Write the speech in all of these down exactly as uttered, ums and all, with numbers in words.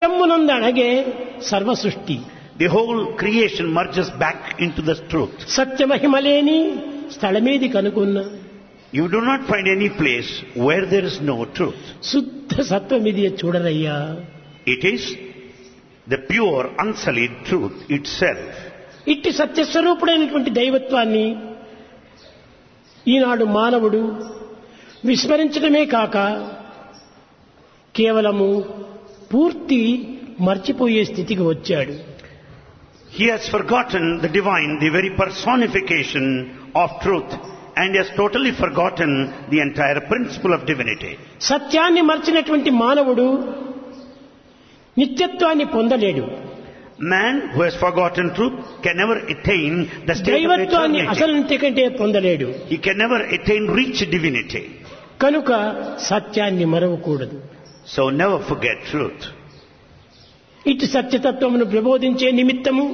సత్యమునందనగే సర్వ సృష్టి. The whole creation merges back into the truth. సత్యమహిమలేని స్థలమేది కనుకున్న. You do not find any place where there is no truth. శుద్ధ సత్వమిది చూడరయ్యా. It is the pure, unsullied truth itself. ఇట్టి సత్యస్వరూపుడైనటువంటి దైవత్వాన్ని ఈనాడు మానవుడు విస్మరించడమే కాక కేవలము పూర్తి మర్చిపోయే స్థితికి వచ్చాడు. He has forgotten the divine, the very personification of truth, and he has totally forgotten the entire principle of divinity. సత్యాన్ని మర్చినటువంటి మానవుడు నిత్యత్వాన్ని పొందలేడు. Man who has forgotten truth can never attain the state of దైవత్వాన్ని అసలు eternity. ఇంతకంటే పొందలేడు. He can never attain reach divinity. కనుక సత్యాన్ని మరవకూడదు. So never forget truth. ఇటు సత్యతత్వమును ప్రబోధించే నిమిత్తము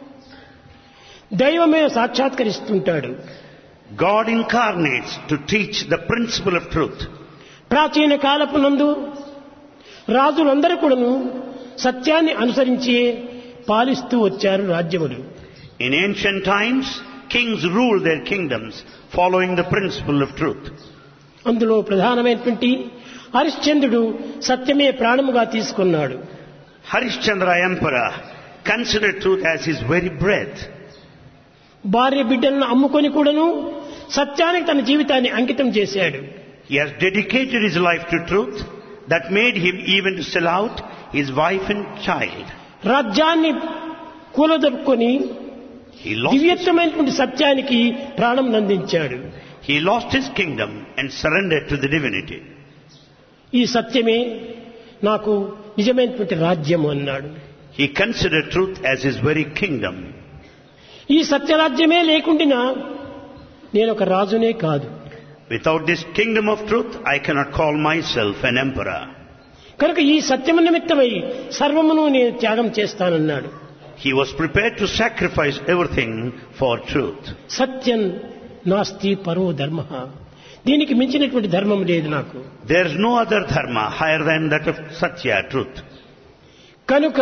దైవమే సాక్షాత్కరిస్తుంటాడు. God incarnates to teach the principle of truth. ప్రాచీన కాలపు నందు రాజులందరూ కూడాను సత్యాన్ని అనుసరించి పాలిస్తూ వచ్చారు రాజ్యములు. In ancient times, kings ruled their kingdoms following the principle of truth. అందులో ప్రధానమైనటువంటి హరిశ్చంద్రుడు సత్యమే ప్రాణముగా తీసుకున్నాడు. Harishchandra Emperor considered truth as his very breath. భార్య బిడ్డలను అమ్ముకొని కూడాను సత్యానికి తన జీవితాన్ని అంకితం చేశాడు. He has dedicated his life to truth that made him even to sell out his wife and child. రాజ్యాన్ని కూలదొక్కుని He lost, his, దివ్యత్వమైనటువంటి సత్యానికి ప్రాణం నందించాడు. he lost his kingdom and surrendered to the divinity. ఈ సత్యమే నాకు నిజమైనటువంటి రాజ్యము అన్నాడు. He considered truth as his very kingdom. ఈ సత్యరాజ్యమే లేకుండా నేను ఒక రాజునే కాదు. Without this kingdom of truth, I cannot call myself an emperor. కనుక ఈ సత్యము నిమిత్తమై సర్వమును నేను త్యాగం చేస్తానన్నాడు. He was prepared to sacrifice everything for truth. సత్యం నాస్తి పరో ధర్మ. దీనికి మించినటువంటి ధర్మం లేదు నాకు. There is no other dharma higher than that of Satya, truth. కనుక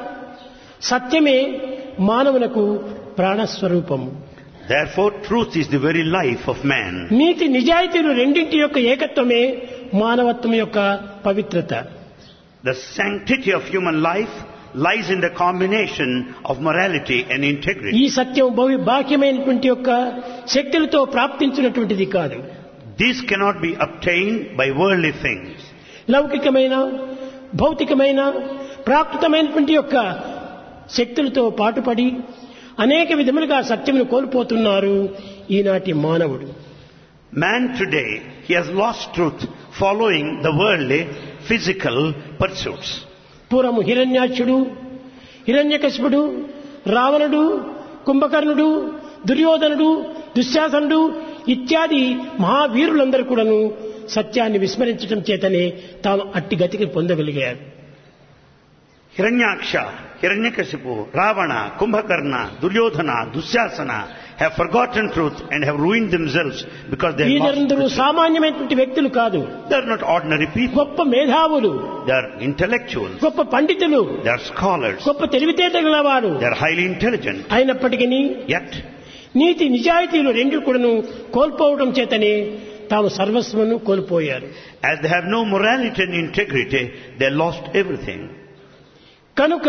సత్యమే మానవునకు ప్రాణస్వరూపము. Therefore, truth is the very life of man. నీతి నిజాయితీలు రెండింటి యొక్క ఏకత్వమే మానవత్వం యొక్క పవిత్రత. The sanctity of human life lies in the combination of morality and integrity. ఈ సత్యం బహు బాహ్యమైనటువంటి యొక్క శక్తులతో ప్రాప్తించినటువంటిది కాదు. These cannot be obtained by worldly things. లౌకికమైన భౌతికమైన ప్రాకృతమైనటువంటి యొక్క శక్తులతో పాటుపడి అనేక విధములుగా సత్యమును కోల్పోతున్నారు ఈనాటి మానవుడు. Man today, he has lost truth following the worldly, physical pursuits. పూర్వము హిరణ్యాక్షుడు, హిరణ్యకశిపుడు, రావణుడు, కుంభకర్ణుడు, దుర్యోధనుడు, దుశ్శాసనుడు ఇత్యాది మహావీరులందరూ కూడాను సత్యాన్ని విస్మరించడం చేతనే తాము అట్టి గతికి పొందగలిగారు. Hiranyaksha, Hiranyakasipu, Ravana, Kumbhakarna, Duryodhana, Dusyasana have forgotten truth and have ruined themselves because they have lost వీరందరూ truth. సామాన్యమైనటువంటి వ్యక్తులు కాదు. They are not ordinary people. గొప్ప మేధావులు, They are intellectuals. గొప్ప పండితులు, They are scholars. గొప్ప తెలివితేటగలవారు. They are highly intelligent. అయినప్పటికీ Yet, నీతి నిజాయితీలు రెండు కూడాను కోల్పోవడం చేతనే తాము సర్వస్వమును కోల్పోయారు. as they have no morality and integrity, they lost everything. కనుక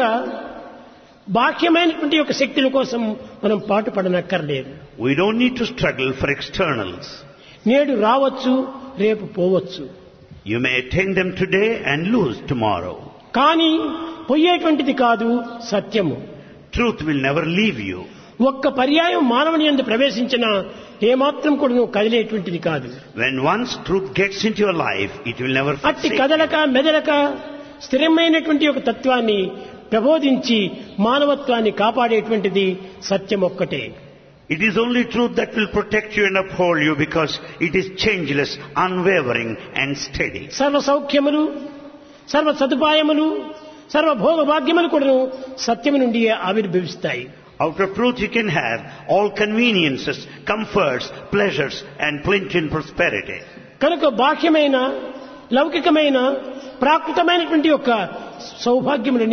బాహ్యమైనటువంటి యొక్క శక్తుల కోసం మనం పాటుపడనక్కర్లేదు. We don't need to struggle for externals. నేడు రావచ్చు, రేపు పోవచ్చు. You may attain them today and lose tomorrow. కానీ పోయేటువంటిది కాదు సత్యము. Truth will never leave you. ఒక్క పర్యాయం మానవుని యందు ప్రవేశించిన ఏమాత్రం కూడా నువ్వు కదిలేటువంటిది కాదు. When once truth gets into your life, it will never అట్టి forsake you. కదలక మెదలక స్థిరమైనటువంటి ఒక తత్వాన్ని ప్రబోధించి మానవత్వాన్ని కాపాడేటువంటిది సత్యం ఒక్కటే. It is only truth that will protect you and uphold you because it is changeless, unwavering and steady. సర్వ సౌఖ్యములు, సర్వ సదుపాయములు, సర్వ భోగ భాగ్యములు కూడా సత్యము నుండి ఆవిర్భవిస్తాయి. Out of truth you can have all conveniences, comforts, pleasures and plenty and prosperity. కనుక బాహ్యమైన లౌకికమైన ప్రాకృతమైనటువంటి యొక్క సౌభాగ్యములు